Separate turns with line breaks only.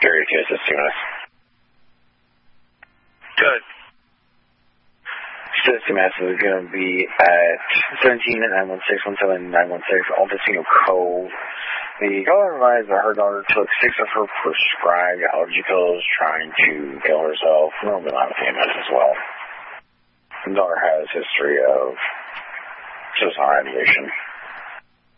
Area 2 assisting us.
Good.
System S is going to be at 17 at 916, 17 916, Altesino Cove. The caller advised that her daughter took 6 of her prescribed allergy pills trying to kill herself. Normally not a famous as well. The daughter has a history of suicidal ideation.